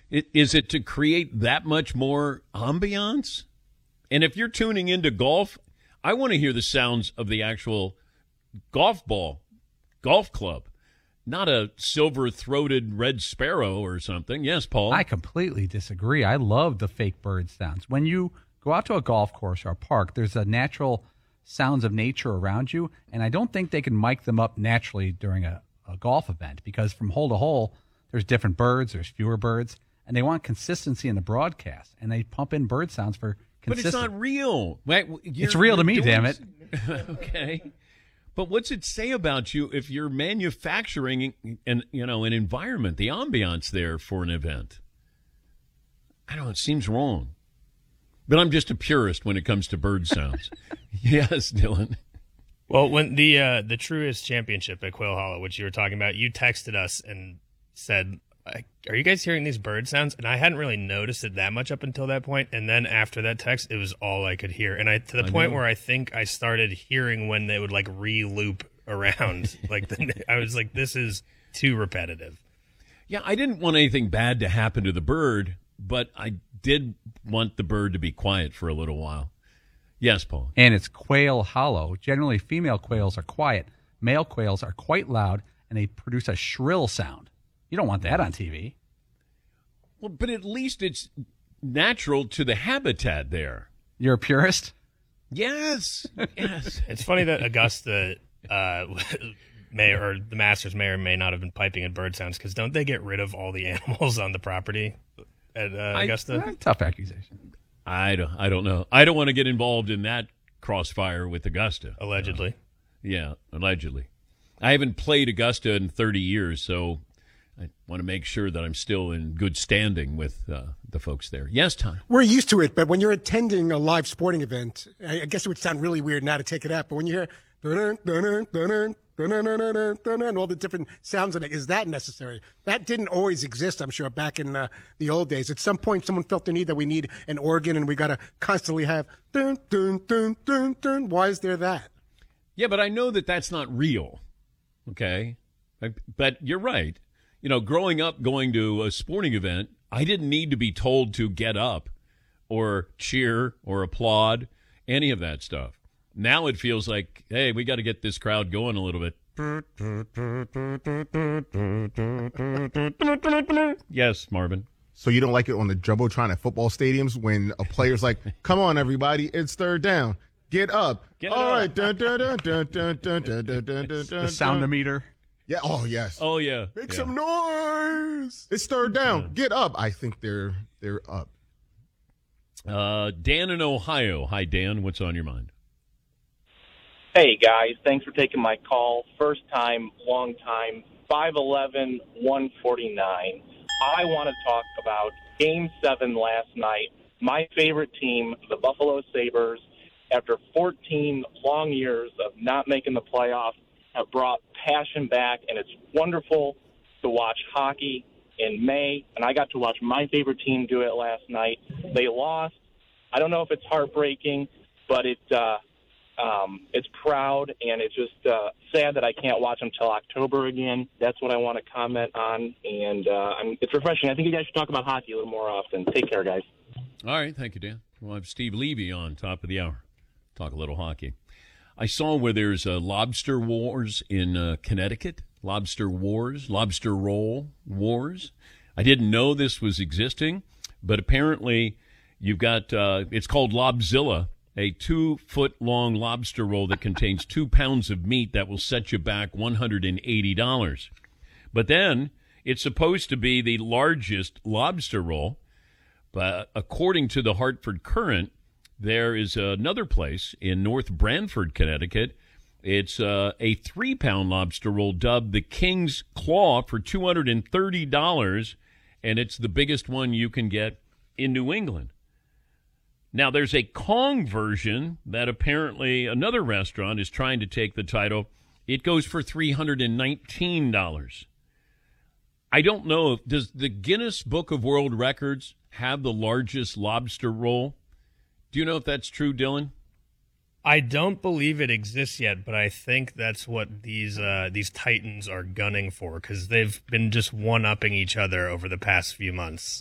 Is it to create that much more ambiance? And if you're tuning into golf, I want to hear the sounds of the actual golf club, not a silver-throated red sparrow or something. Yes, Paul? I completely disagree. I love the fake bird sounds. When you go out to a golf course or a park, there's a natural sounds of nature around you, and I don't think they can mic them up naturally during a golf event because from hole to hole, there's different birds, there's fewer birds, and they want consistency in the broadcast, and they pump in bird sounds for consistency. But it's not real. It's real to me, damn it. Okay. But what's it say about you if you're manufacturing an environment, the ambiance there for an event? I don't know. It seems wrong. But I'm just a purist when it comes to bird sounds. Yes, Dylan. Well, when the Truist Championship at Quail Hollow, which you were talking about, you texted us and said, are you guys hearing these bird sounds? And I hadn't really noticed it that much up until that point. And then after that text, it was all I could hear. And to the point where I think I started hearing when they would like re-loop around. I was like, this is too repetitive. Yeah, I didn't want anything bad to happen to the bird, but I did want the bird to be quiet for a little while. Yes, Paul. And it's Quail Hollow. Generally, female quails are quiet. Male quails are quite loud, and they produce a shrill sound. You don't want that on TV. Well, but at least it's natural to the habitat there. You're a purist? Yes. Yes. It's funny that Augusta may, or the Masters may or may not have been piping in bird sounds, because don't they get rid of all the animals on the property at Augusta? Tough accusation. I don't know. I don't want to get involved in that crossfire with Augusta. Allegedly. Yeah, allegedly. I haven't played Augusta in 30 years, so I want to make sure that I'm still in good standing with the folks there. Yes, Tom? We're used to it, but when you're attending a live sporting event, I guess it would sound really weird now to take it out, but when you hear dun, dun, dun, dun, dun, dun, dun, dun, dun, dun, and all the different sounds in it, is that necessary? That didn't always exist, I'm sure, back in the old days. At some point, someone felt the need that we need an organ, and we got to constantly have dun, dun, dun, dun, dun. Why is there that? Yeah, but I know that that's not real, okay? But you're right. You know, growing up going to a sporting event, I didn't need to be told to get up or cheer or applaud, any of that stuff. Now it feels like, hey, we got to get this crowd going a little bit. Yes, Marvin. So you don't like it on the Jumbotron at football stadiums when a player's like, come on, everybody, it's third down. Get up. All right. Dun, dun, dun, dun, dun, dun, dun, dun, dun, The dun, soundometer. Yeah. Oh, yes. Oh, yeah. Make some noise. It's third down. Get up. I think they're up. Dan in Ohio. Hi, Dan. What's on your mind? Hey, guys. Thanks for taking my call. First time, long time, 5'11", 149. I want to talk about Game 7 last night. My favorite team, the Buffalo Sabres, after 14 long years of not making the playoffs, have brought passion back, and it's wonderful to watch hockey in May. And I got to watch my favorite team do it last night. They lost. I don't know if it's heartbreaking, but it's proud, and it's just sad that I can't watch until October again. That's what I want to comment on, and it's refreshing. I think you guys should talk about hockey a little more often. Take care, guys. All right. Thank you, Dan. We'll have Steve Levy on top of the hour. Talk a little hockey. I saw where there's lobster wars in Connecticut. Lobster roll wars. I didn't know this was existing, but apparently you've got, it's called Lobzilla, a 2-foot-long lobster roll that contains 2 pounds of meat that will set you back $180. But then it's supposed to be the largest lobster roll. But according to the Hartford Courant, there is another place in North Branford, Connecticut. It's a 3-pound lobster roll dubbed the King's Claw for $230, and it's the biggest one you can get in New England. Now, there's a Kong version that apparently another restaurant is trying to take the title. It goes for $319. I don't know, does the Guinness Book of World Records have the largest lobster roll? Do you know if that's true, Dylan? I don't believe it exists yet, but I think that's what these titans are gunning for, because they've been just one-upping each other over the past few months.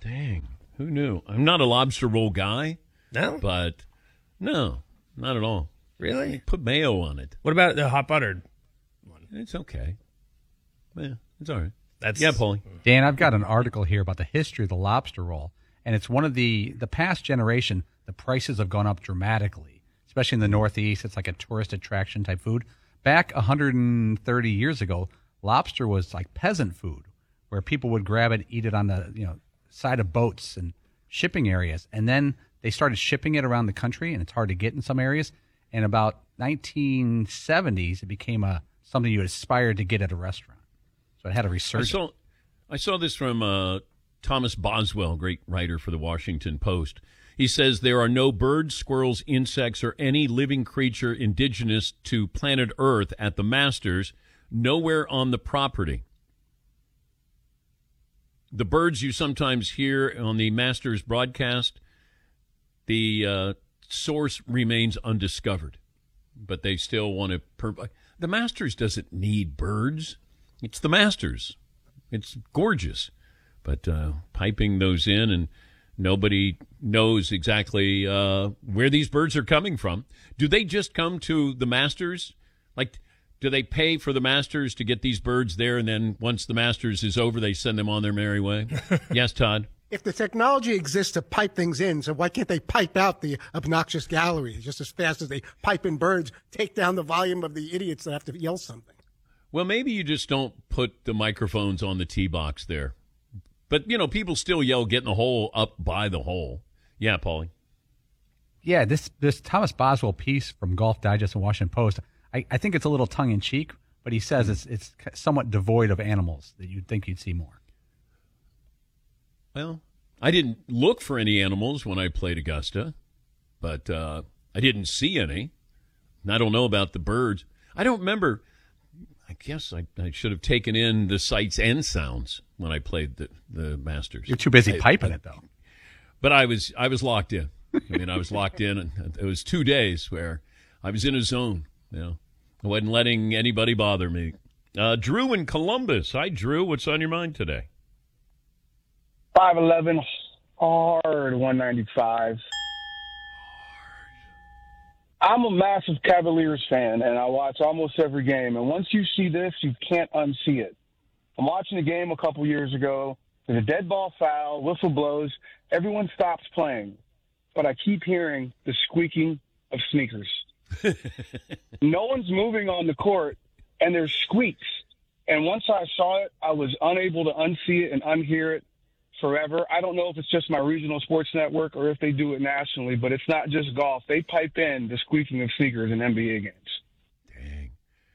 Dang, who knew? I'm not a lobster roll guy, No? but no, not at all. Really? Put mayo on it. What about the hot buttered? It's okay. Yeah, it's all right. That's Yeah, Paulie. Dan, I've got an article here about the history of the lobster roll, and it's one of the past generation, the prices have gone up dramatically, especially in the Northeast. It's like a tourist attraction type food. Back 130 years ago, lobster was like peasant food, where people would grab it, eat it on the side of boats and shipping areas, and then they started shipping it around the country, and it's hard to get in some areas. And about 1970s, it became something you aspired to get at a restaurant. So it had a resurgence. I saw this from Thomas Boswell, great writer for the Washington Post. He says there are no birds, squirrels, insects, or any living creature indigenous to planet Earth at the Masters, nowhere on the property. The birds you sometimes hear on the Masters broadcast, the source remains undiscovered, but they still want to the Masters doesn't need birds. It's the Masters. It's gorgeous, but piping those in, and nobody knows exactly where these birds are coming from. Do they just come to the Masters? Like, do they pay for the Masters to get these birds there, and then once the Masters is over, they send them on their merry way? Yes, Todd? If the technology exists to pipe things in, so why can't they pipe out the obnoxious galleries just as fast as they pipe in birds, take down the volume of the idiots that have to yell something? Well, maybe you just don't put the microphones on the tee box there. But, people still yell, get in the hole, up by the hole. Yeah, Paulie? Yeah, this Thomas Boswell piece from Golf Digest and Washington Post, I think it's a little tongue-in-cheek, but he says it's somewhat devoid of animals that you'd think you'd see more. Well, I didn't look for any animals when I played Augusta, but I didn't see any. And I don't know about the birds. I don't remember. I guess I should have taken in the sights and sounds when I played the Masters. You're too busy piping it, though. But I was locked in. I was locked in, and it was 2 days where I was in a zone. I wasn't letting anybody bother me. Drew in Columbus. Hi, Drew. What's on your mind today? 5'11", hard 195. I'm a massive Cavaliers fan, and I watch almost every game. And once you see this, you can't unsee it. I'm watching a game a couple years ago. There's a dead ball foul, whistle blows. Everyone stops playing. But I keep hearing the squeaking of sneakers. No one's moving on the court, and there's squeaks. And once I saw it, I was unable to unsee it and unhear it forever. I don't know if it's just my regional sports network or if they do it nationally, but it's not just golf. They pipe in the squeaking of sneakers in NBA games. Dang.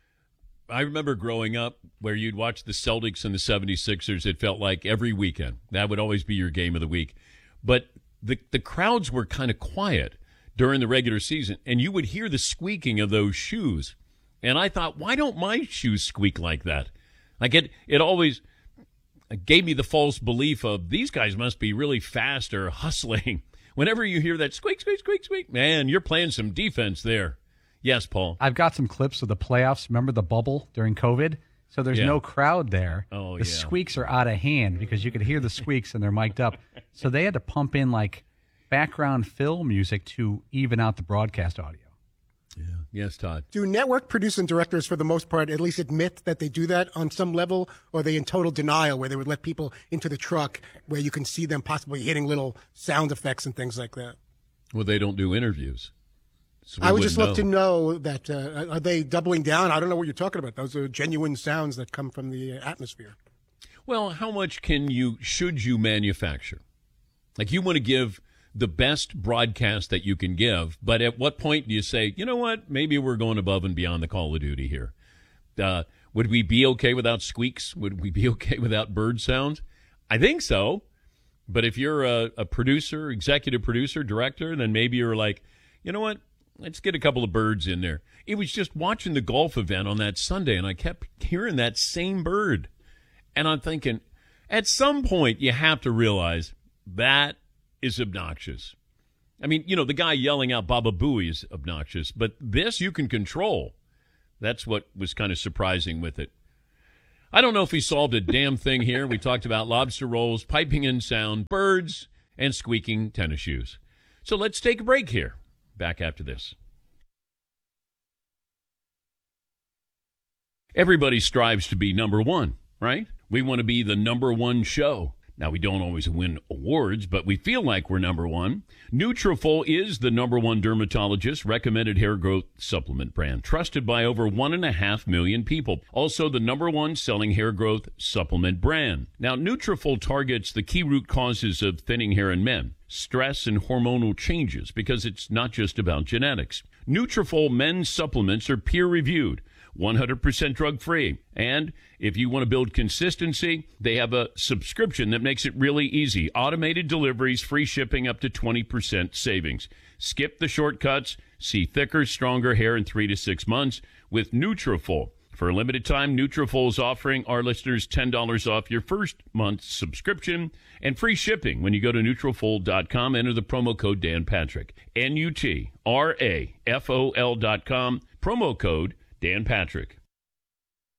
I remember growing up where you'd watch the Celtics and the 76ers. It felt like every weekend. That would always be your game of the week. But the crowds were kind of quiet during the regular season, and you would hear the squeaking of those shoes. And I thought, why don't my shoes squeak like that? Like it always gave me the false belief of these guys must be really fast or hustling. Whenever you hear that squeak, squeak, squeak, squeak, man, you're playing some defense there. Yes, Paul. I've got some clips of the playoffs. Remember the bubble during COVID? So there's no crowd there. Oh, the squeaks are out of hand because you could hear the squeaks and they're mic'd up. So they had to pump in like background fill music to even out the broadcast audio. Yeah. Yes, Todd. Do network producers and directors, for the most part, at least admit that they do that on some level, or are they in total denial where they would let people into the truck where you can see them possibly hitting little sound effects and things like that? Well, they don't do interviews. So I would just love to know that, are they doubling down? I don't know what you're talking about. Those are genuine sounds that come from the atmosphere. Well, how much should you manufacture? Like, you want to give the best broadcast that you can give, but at what point do you say, you know what, maybe we're going above and beyond the Call of Duty here? Would we be okay without squeaks? Would we be okay without bird sounds? I think so. But if you're a producer, executive producer, director, then maybe you're like, you know what, let's get a couple of birds in there. It was just watching the golf event on that Sunday, and I kept hearing that same bird. And I'm thinking, at some point you have to realize that is obnoxious. I mean, the guy yelling out Baba Booey is obnoxious, but this you can control. That's what was kind of surprising with it. I don't know if we solved a damn thing here. We talked about lobster rolls, piping in sound, birds, and squeaking tennis shoes. So let's take a break here. Back after this. Everybody strives to be number one, right? We want to be the number one show. Now, we don't always win awards, but we feel like we're number one. Nutrafol is the number one dermatologist recommended hair growth supplement brand, trusted by over 1.5 million people. Also, the number one selling hair growth supplement brand. Now, Nutrafol targets the key root causes of thinning hair in men, stress and hormonal changes, because it's not just about genetics. Nutrafol men's supplements are peer-reviewed, 100% drug-free. And if you want to build consistency, they have a subscription that makes it really easy. Automated deliveries, free shipping, up to 20% savings. Skip the shortcuts. See thicker, stronger hair in 3 to 6 months with Nutrafol. For a limited time, Nutrafol is offering our listeners $10 off your first month's subscription and free shipping when you go to Nutrafol.com. Enter the promo code Dan Patrick. NUTRAFOL.com. Promo code Dan Patrick.